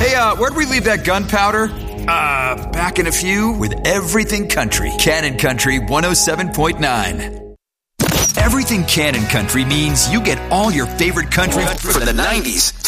Hey, where'd we leave that gunpowder? Back in a few with Everything Country. Cannon Country 107.9. Everything Cannon Country means you get all your favorite country from the 90s